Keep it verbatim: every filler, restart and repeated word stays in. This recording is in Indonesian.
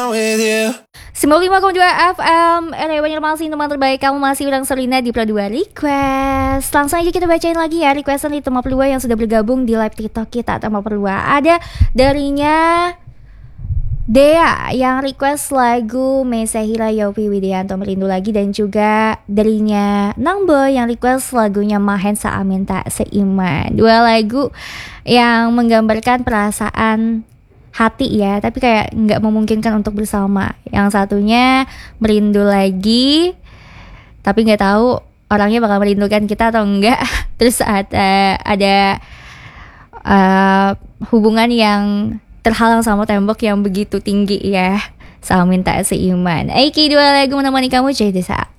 down with you. sembilan puluh lima koma dua F M R W Banjarmasin, teman terbaik kamu masih udang Selina di Pro dua Request. Langsung aja kita bacain lagi ya requestan di Tema Perlua yang sudah bergabung di live TikTok kita Tema Perlua. Ada darinya Dea yang request lagu Mesehira Yopi Widianto Merindu Lagi, dan juga darinya Nangboy yang request lagunya Mahensa Aminta Seiman. Dua lagu yang menggambarkan perasaan hati ya, tapi kayak nggak memungkinkan untuk bersama. Yang satunya Merindu Lagi, tapi nggak tahu orangnya bakal merindukan kita atau enggak. Terus ada ada uh, hubungan yang terhalang sama tembok yang begitu tinggi ya, sama minta seiman. Oke, dua lagu menemani kamu jadi saat